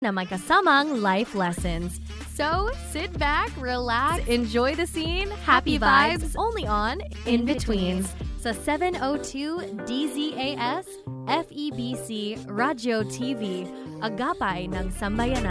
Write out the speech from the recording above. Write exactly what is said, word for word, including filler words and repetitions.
na may kasamang life lessons. So, sit back, relax, enjoy the scene, happy vibes, only on In Betweens sa seven oh two D Z A S F E B C Radio T V, agapay ng sambayanan.